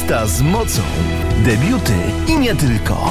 Lista z mocą. Debiuty i nie tylko.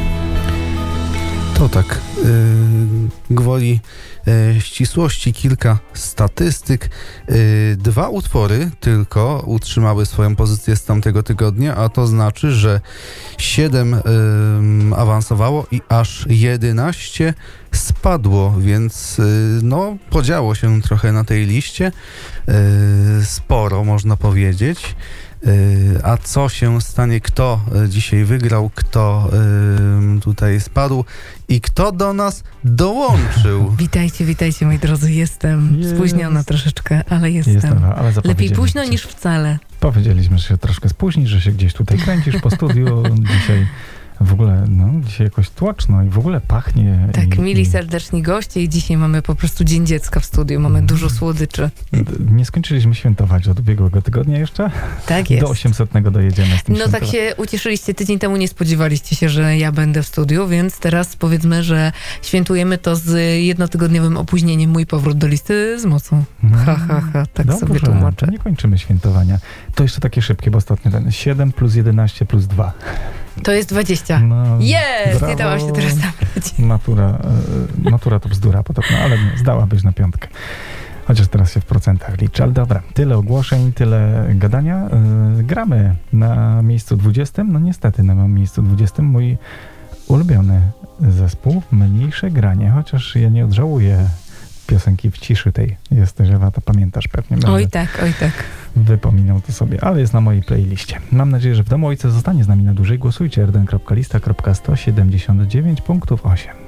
To tak, gwoli ścisłości kilka statystyk. 2 utwory tylko utrzymały swoją pozycję z tamtego tygodnia, a to znaczy, że 7 awansowało i aż 11 spadło, więc no podziało się trochę na tej liście. Sporo, można powiedzieć. A co się stanie, kto dzisiaj wygrał, kto tutaj spadł i kto do nas dołączył? Witajcie moi drodzy, jestem spóźniona troszeczkę, ale jestem. Ale lepiej późno niż wcale. Powiedzieliśmy, że się troszkę spóźnisz, że się gdzieś tutaj kręcisz po studiu. Dzisiaj w ogóle, dzisiaj jakoś tłoczno i w ogóle pachnie. Tak, mili serdeczni goście i dzisiaj mamy po prostu Dzień Dziecka w studiu. Mamy dużo słodyczy. Nie skończyliśmy świętować od ubiegłego tygodnia jeszcze? Tak jest. Do 800 dojedziemy z tym tak się ucieszyliście tydzień temu, nie spodziewaliście się, że ja będę w studiu, więc teraz powiedzmy, że świętujemy to z jednotygodniowym opóźnieniem. Mój powrót do listy z mocą. Tak dobrze, sobie tłumaczę. Nie kończymy świętowania. To jeszcze takie szybkie, bo ostatnio 7 plus 11 plus 2. To jest 20. Jest! Nie dała się teraz zabrać. Matura to bzdura podobno, ale nie, zdałabyś na 5. Chociaż teraz się w procentach liczy. Ale dobra, tyle ogłoszeń, tyle gadania. Gramy na miejscu 20. No niestety na miejscu 20 mój ulubiony zespół Mniejsze Granie. Chociaż ja nie odżałuję piosenki w ciszy tej. Jesteś, Ewa, to pamiętasz pewnie. Oj tak. Wypominał to sobie, ale jest na mojej playliście. Mam nadzieję, że w domu ojca zostanie z nami na dłużej. Głosujcie rden.lista.179.8.